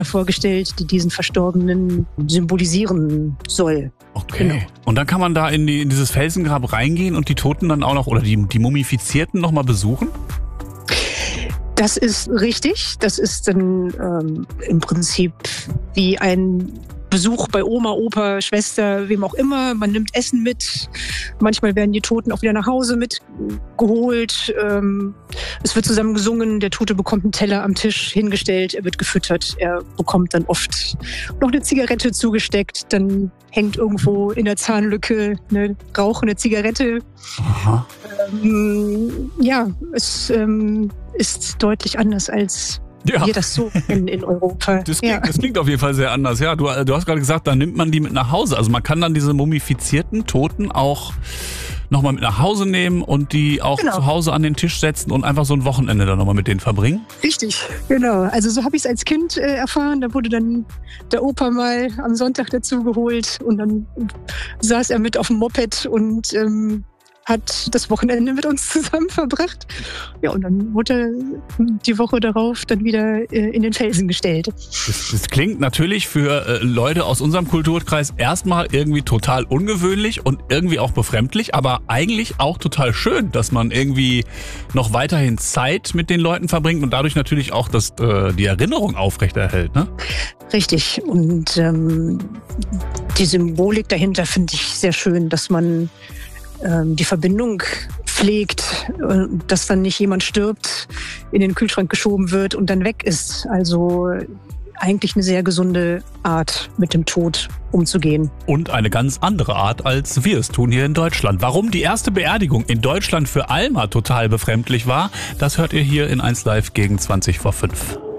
vorgestellt, die diesen Verstorbenen symbolisieren soll. Okay. Genau. Und dann kann man da in dieses Felsengrab reingehen und die Toten dann auch noch, oder die Mumifizierten noch mal besuchen? Das ist richtig. Das ist dann im Prinzip wie ein Besuch bei Oma, Opa, Schwester, wem auch immer. Man nimmt Essen mit. Manchmal werden die Toten auch wieder nach Hause mitgeholt. Es wird zusammen gesungen. Der Tote bekommt einen Teller am Tisch hingestellt. Er wird gefüttert. Er bekommt dann oft noch eine Zigarette zugesteckt. Dann hängt irgendwo in der Zahnlücke eine rauchende Zigarette. Aha. Es ist deutlich anders als wir das so kennen in Europa. Das klingt auf jeden Fall sehr anders. Ja, du hast gerade gesagt, da nimmt man die mit nach Hause. Also man kann dann diese mumifizierten Toten auch nochmal mit nach Hause nehmen und die auch zu Hause an den Tisch setzen und einfach so ein Wochenende dann nochmal mit denen verbringen? Richtig, genau. Also so habe ich es als Kind erfahren. Da wurde dann der Opa mal am Sonntag dazu geholt und dann saß er mit auf dem Moped und hat das Wochenende mit uns zusammen verbracht. Ja, und dann wurde er die Woche darauf dann wieder in den Felsen gestellt. Das klingt natürlich für Leute aus unserem Kulturkreis erstmal irgendwie total ungewöhnlich und irgendwie auch befremdlich, aber eigentlich auch total schön, dass man irgendwie noch weiterhin Zeit mit den Leuten verbringt und dadurch natürlich auch die Erinnerung aufrechterhält, ne? Richtig. Und die Symbolik dahinter finde ich sehr schön, dass man die Verbindung pflegt, dass dann nicht jemand stirbt, in den Kühlschrank geschoben wird und dann weg ist. Also eigentlich eine sehr gesunde Art, mit dem Tod umzugehen. Und eine ganz andere Art, als wir es tun hier in Deutschland. Warum die erste Beerdigung in Deutschland für Alma total befremdlich war, das hört ihr hier in 1 Live gegen 20 vor 5.